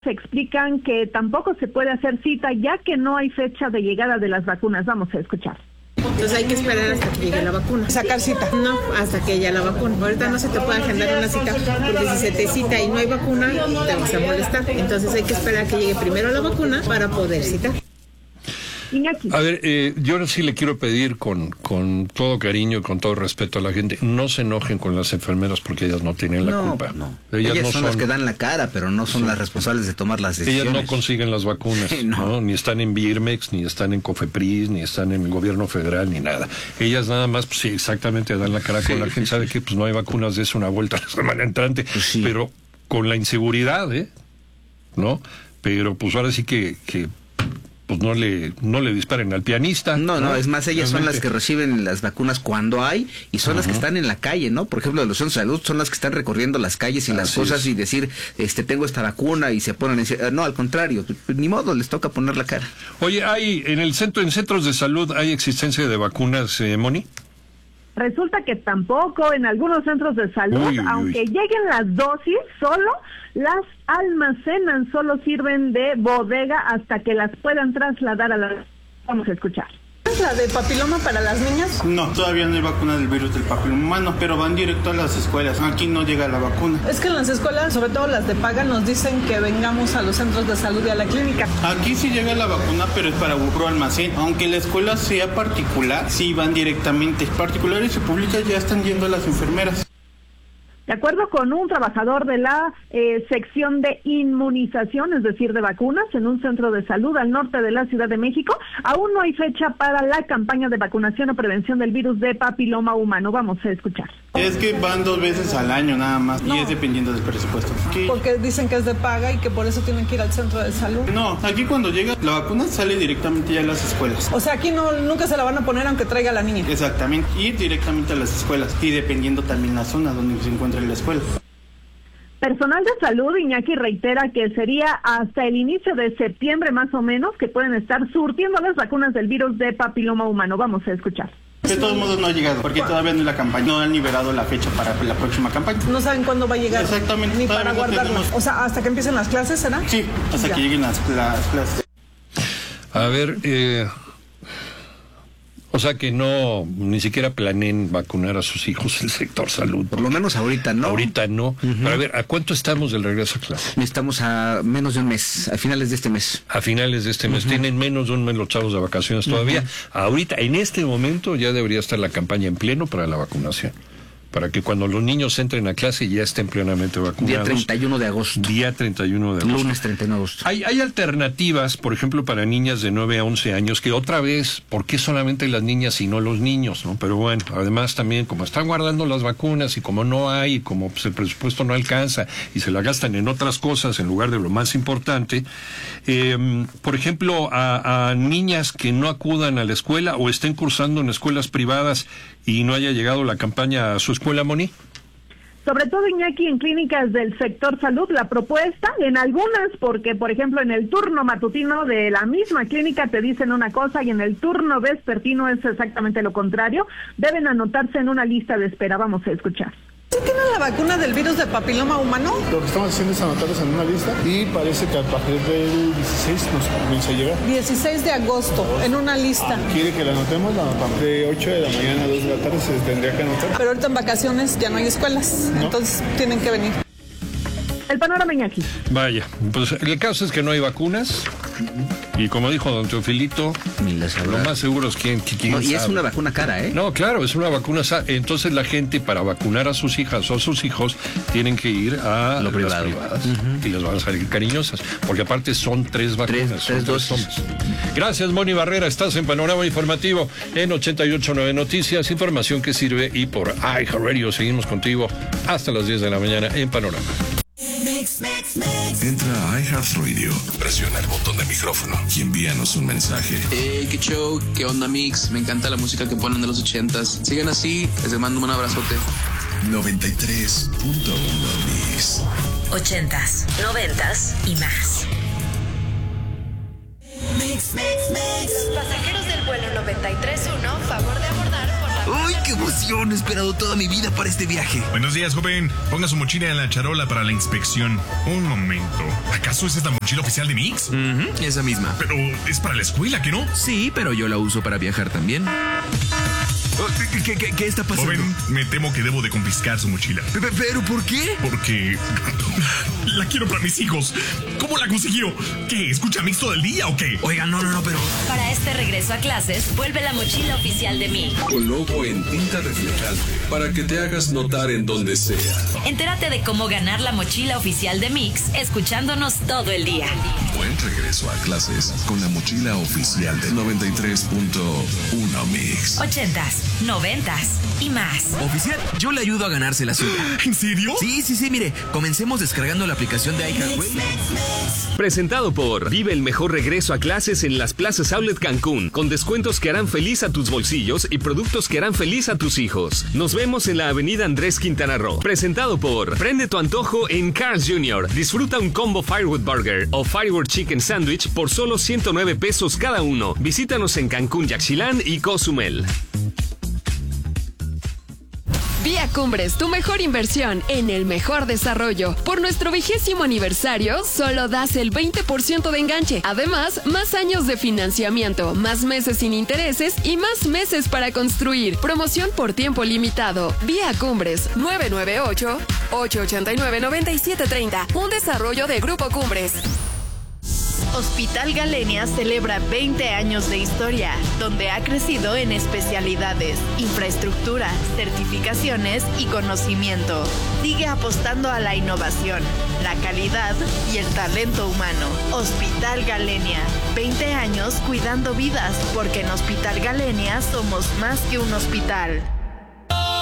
explican que tampoco se puede hacer cita ya que no hay fecha de llegada de las vacunas. Vamos a escuchar. Entonces hay que esperar hasta que llegue la vacuna. ¿Sacar cita? No, hasta que haya la vacuna. Ahorita no se te puede agendar una cita, porque si se te cita y no hay vacuna, te vas a molestar. Entonces hay que esperar que llegue primero la vacuna para poder citar. Iñaki. A ver, yo sí le quiero pedir con todo cariño y con todo respeto a la gente, no se enojen con las enfermeras porque ellas no tienen la culpa. No. Ellas no son son las que dan la cara, pero no son las responsables de tomar las decisiones. Ellas no consiguen las vacunas, ¿no? Ni están en Birmex, ni están en Cofepris, ni están en el gobierno federal, ni nada. Ellas nada más, pues sí, exactamente dan la cara con la gente. Sabe que pues no hay vacunas, de eso una vuelta la semana entrante, pero con la inseguridad, ¿no? Pero pues ahora sí que pues no le disparen al pianista. No, es más, ellas son las que reciben las vacunas cuando hay, y son las que están en la calle, ¿no? Por ejemplo, de los centros de salud son las que están recorriendo las calles y las cosas y decir, tengo esta vacuna, y se ponen, no, al contrario, ni modo, les toca poner la cara. Oye, en centros de salud hay existencia de vacunas, Moni. Resulta que tampoco en algunos centros de salud, aunque lleguen las dosis, solo las almacenan, solo sirven de bodega hasta que las puedan trasladar a la... Vamos a escuchar. ¿Es la de papiloma para las niñas? No, todavía no hay vacuna del virus del papiloma humano, pero van directo a las escuelas. Aquí no llega la vacuna. Es que en las escuelas, sobre todo las de paga, nos dicen que vengamos a los centros de salud y a la clínica. Aquí sí llega la vacuna, pero es para puro almacén. Aunque la escuela sea particular, sí van directamente. Particulares y públicas ya están yendo a las enfermeras. De acuerdo con un trabajador de la sección de inmunización, es decir, de vacunas, en un centro de salud al norte de la Ciudad de México, aún no hay fecha para la campaña de vacunación o prevención del virus de papiloma humano. Vamos a escuchar. Es que van 2 veces al año nada más, y es dependiendo del presupuesto. Porque dicen que es de paga y que por eso tienen que ir al centro de salud. No, aquí cuando llega la vacuna sale directamente ya a las escuelas. O sea, aquí nunca se la van a poner aunque traiga a la niña. Exactamente, ir directamente a las escuelas, y dependiendo también la zona donde se encuentra en la escuela. Personal de salud, Iñaki, reitera que sería hasta el inicio de septiembre más o menos que pueden estar surtiendo las vacunas del virus de papiloma humano. Vamos a escuchar. De todos modos no ha llegado, porque todavía no es la campaña, no han liberado la fecha para la próxima campaña. No saben cuándo va a llegar. Exactamente. Ni para guardarla. O sea, hasta que empiecen las clases, ¿será? Sí, hasta que lleguen las clases. A ver, o sea que ni siquiera planeen vacunar a sus hijos el sector salud. Por lo menos ahorita no. Ahorita no. Pero a ver, ¿a cuánto estamos del regreso a clase? Estamos a menos de un mes, a finales de este mes. A finales de este mes. Tienen menos de un mes los chavos de vacaciones todavía. Ahorita, en este momento, ya debería estar la campaña en pleno para la vacunación. Para que cuando los niños entren a clase ya estén plenamente vacunados. Día 31 de agosto. Día 31 de agosto. Lunes 31 de agosto. Hay alternativas, por ejemplo, para niñas de 9 a 11 años, que otra vez, ¿por qué solamente las niñas y no los niños? ¿No? Pero bueno, además también, como están guardando las vacunas y como no hay, y como pues, el presupuesto no alcanza y se la gastan en otras cosas en lugar de lo más importante, por ejemplo, a niñas que no acudan a la escuela o estén cursando en escuelas privadas y no haya llegado la campaña a su escuela, Moni. Sobre todo, Iñaki, en clínicas del sector salud, la propuesta, en algunas, porque por ejemplo en el turno matutino de la misma clínica te dicen una cosa y en el turno vespertino es exactamente lo contrario, deben anotarse en una lista de espera. Vamos a escuchar. ¿Sí tienen la vacuna del virus de papiloma humano? Lo que estamos haciendo es anotarlos en una lista y parece que a partir del 16 nos comienza a llegar. 16 de agosto, en una lista. ¿Quiere que la anotemos? La anotamos. De 8 de la mañana a 2 de la tarde se tendría que anotar. Pero ahorita en vacaciones ya no hay escuelas, entonces tienen que venir. El panorama, Iñaki. Vaya, pues el caso es que no hay vacunas y como dijo don Teofilito, lo más seguro es que quién no, y sabe. es una vacuna cara, ¿eh? No, claro, es una vacuna. Entonces la gente para vacunar a sus hijas o a sus hijos tienen que ir a las privadas y les van a salir cariñosas, porque aparte son 3 vacunas. Tres dosis. Gracias, Moni Barrera. Estás en Panorama Informativo en 88.9 Noticias, información que sirve, y por iHeartRadio seguimos contigo hasta las 10 de la mañana en Panorama. Entra a iHeartRadio, presiona el botón de micrófono y envíanos un mensaje. Qué show, qué onda, Mix. Me encanta la música que ponen de los 80s. Sigan así, les mando un abrazote. 93.1 Mix. 80s, 90s y más. Mix. Pasajeros del vuelo 93.1, favor de abordar por la ¡Uy, qué emoción! He esperado toda mi vida para este viaje. Buenos días, joven. Ponga su mochila en la charola para la inspección. Un momento. ¿Acaso esa es la mochila oficial de Mix? Esa misma. Pero es para la escuela, ¿qué no? Sí, pero yo la uso para viajar también. ¿Qué está pasando? Joven, me temo que debo de confiscar su mochila. ¿Pero por qué? Porque la quiero para mis hijos. ¿Cómo la consiguió? ¿Qué? ¿Escucha Mix todo el día o qué? Oiga, no, pero... Para este regreso a clases, vuelve la mochila oficial de Mix. Con logo en tinta reflejante para que te hagas notar en donde sea. Entérate de cómo ganar la mochila oficial de Mix escuchándonos todo el día. Buen regreso a clases con la mochila oficial de 93.1 Mix. 80s, 90s y más. Oficial, yo le ayudo a ganarse la suya. ¿En serio? Sí, mire, comencemos descargando la aplicación de iHeartWay. Presentado por Vive el mejor regreso a clases en las plazas Outlet Cancún, con descuentos que harán feliz a tus bolsillos y productos que harán feliz a tus hijos. Nos vemos en la avenida Andrés Quintana Roo. Presentado por Prende tu antojo en Carl's Jr. Disfruta un combo Firewood Burger o Firewood Chicken Sandwich por solo 109 pesos cada uno. Visítanos en Cancún, Yaxchilán y Cozumel. Vía Cumbres, tu mejor inversión en el mejor desarrollo. Por nuestro 20º aniversario, solo das el 20% de enganche. Además, más años de financiamiento, más meses sin intereses y más meses para construir. Promoción por tiempo limitado. Vía Cumbres, 998-889-9730. Un desarrollo de Grupo Cumbres. Hospital Galenia celebra 20 años de historia, donde ha crecido en especialidades, infraestructura, certificaciones y conocimiento. Sigue apostando a la innovación, la calidad y el talento humano. Hospital Galenia, 20 años cuidando vidas, porque en Hospital Galenia somos más que un hospital.